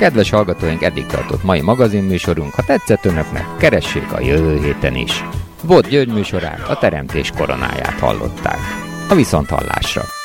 Kedves hallgatóink, eddig tartott mai magazinműsorunk. Ha tetszett önöknek, keressék a jövő héten is. Volt György műsorát, a Teremtés koronáját hallották. A viszonthallásra!